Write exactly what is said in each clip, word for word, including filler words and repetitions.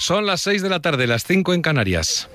Son las seis de la tarde, las cinco en Canarias.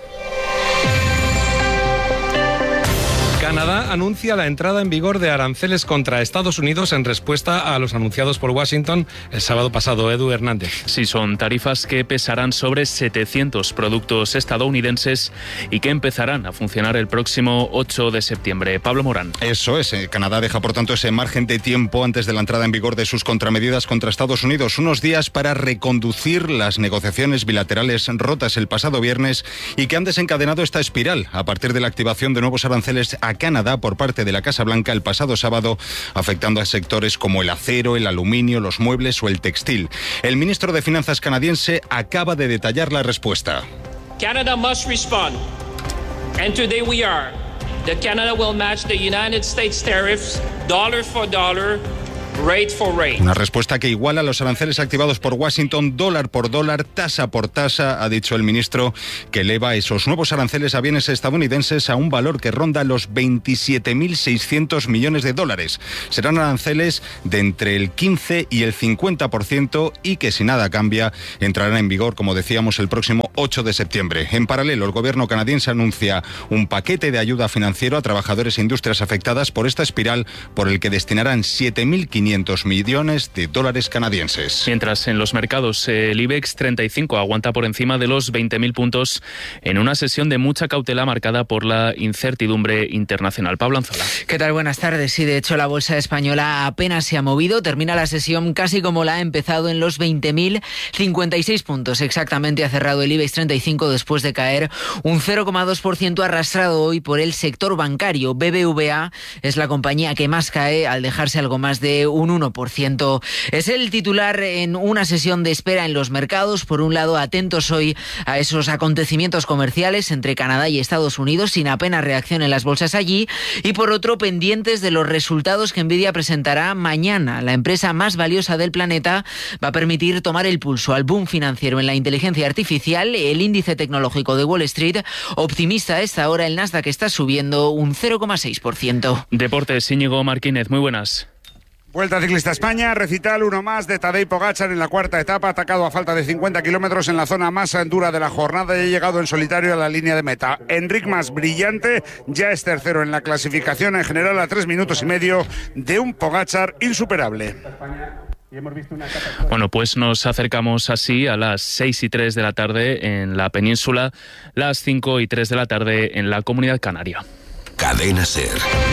Canadá anuncia la entrada en vigor de aranceles contra Estados Unidos en respuesta a los anunciados por Washington el sábado pasado. Edu Hernández. Sí, son tarifas que pesarán sobre setecientos productos estadounidenses y que empezarán a funcionar el próximo ocho de septiembre. Pablo Morán. Eso es. Canadá deja, por tanto, ese margen de tiempo antes de la entrada en vigor de sus contramedidas contra Estados Unidos. Unos días para reconducir las negociaciones bilaterales rotas el pasado viernes y que han desencadenado esta espiral a partir de la activación de nuevos aranceles a Canadá por parte de la Casa Blanca el pasado sábado, afectando a sectores como el acero, el aluminio, los muebles o el textil. El ministro de Finanzas canadiense acaba de detallar la respuesta. Canada must respond. And today we are. The Canada will match the United States tariffs dollar for dollar. Rate for rate. Una respuesta que iguala los aranceles activados por Washington dólar por dólar, tasa por tasa, ha dicho el ministro, que eleva esos nuevos aranceles a bienes estadounidenses a un valor que ronda los veintisiete mil seiscientos millones de dólares. Serán aranceles de entre el quince y el cincuenta por ciento y que, si nada cambia, entrarán en vigor, como decíamos, el próximo ocho de septiembre. En paralelo, el gobierno canadiense anuncia un paquete de ayuda financiero a trabajadores e industrias afectadas por esta espiral, por el que destinarán siete mil quinientos millones de dólares canadienses. Mientras en los mercados el IBEX treinta y cinco aguanta por encima de los veinte mil puntos en una sesión de mucha cautela marcada por la incertidumbre internacional. Pablo Anzola. ¿Qué tal? Buenas tardes. Sí, de hecho la bolsa española apenas se ha movido. Termina la sesión casi como la ha empezado, en los veinte mil cincuenta y seis puntos. Exactamente ha cerrado el IBEX treinta y cinco después de caer un cero coma dos por ciento, arrastrado hoy por el sector bancario. B B V A es la compañía que más cae, al dejarse algo más de un uno por ciento. Es el titular en una sesión de espera en los mercados. Por un lado, atentos hoy a esos acontecimientos comerciales entre Canadá y Estados Unidos, sin apenas reacción en las bolsas allí. Y por otro, pendientes de los resultados que Nvidia presentará mañana. La empresa más valiosa del planeta va a permitir tomar el pulso al boom financiero en la inteligencia artificial. El índice tecnológico de Wall Street optimista a esta hora. El Nasdaq está subiendo un cero coma seis por ciento. Deportes, Íñigo Martínez, muy buenas. Vuelta Ciclista España, recital uno más de Tadej Pogačar en la cuarta etapa, atacado a falta de cincuenta kilómetros en la zona más dura de la jornada y ha llegado en solitario a la línea de meta. Enric Mas, brillante, ya es tercero en la clasificación en general a tres minutos y medio de un Pogačar insuperable. Bueno, pues nos acercamos así a las seis y tres de la tarde en la península, las cinco y tres de la tarde en la Comunidad Canaria. Cadena SER.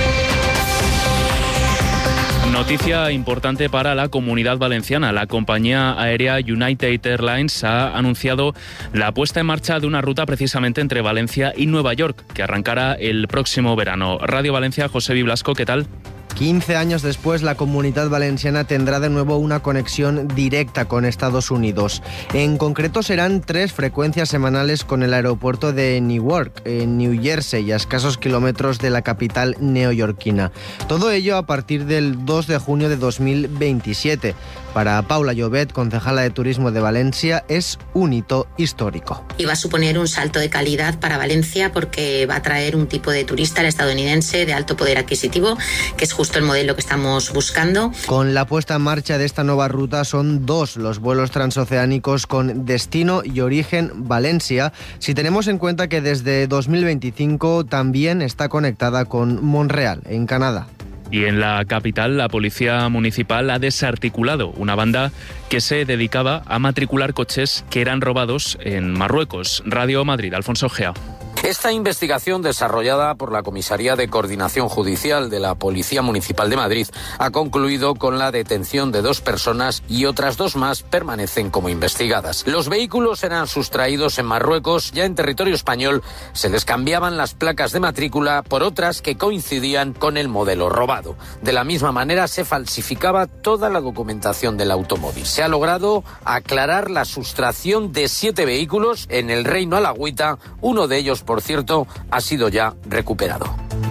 Noticia importante para la Comunidad Valenciana. La compañía aérea United Airlines ha anunciado la puesta en marcha de una ruta precisamente entre Valencia y Nueva York, que arrancará el próximo verano. Radio Valencia, José Biblasco, ¿qué tal? quince años después, la Comunidad Valenciana tendrá de nuevo una conexión directa con Estados Unidos. En concreto, serán tres frecuencias semanales con el aeropuerto de Newark, en New Jersey, a escasos kilómetros de la capital neoyorquina. Todo ello a partir del dos de junio de dos mil veintisiete. Para Paula Llobet, concejala de Turismo de Valencia, es un hito histórico. Y va a suponer un salto de calidad para Valencia, porque va a traer un tipo de turista, el estadounidense, de alto poder adquisitivo, que es justo el modelo que estamos buscando. Con la puesta en marcha de esta nueva ruta, son dos los vuelos transoceánicos con destino y origen Valencia, si tenemos en cuenta que desde dos mil veinticinco también está conectada con Montreal, en Canadá. Y en la capital, la Policía Municipal ha desarticulado una banda que se dedicaba a matricular coches que eran robados en Marruecos. Radio Madrid, Alfonso Gea. Esta investigación, desarrollada por la Comisaría de Coordinación Judicial de la Policía Municipal de Madrid, ha concluido con la detención de dos personas y otras dos más permanecen como investigadas. Los vehículos eran sustraídos en Marruecos. Ya en territorio español se les cambiaban las placas de matrícula por otras que coincidían con el modelo robado. De la misma manera se falsificaba toda la documentación del automóvil. Se ha logrado aclarar la sustracción de siete vehículos en el Reino Alagüita. Uno de ellos, por cierto, ha sido ya recuperado.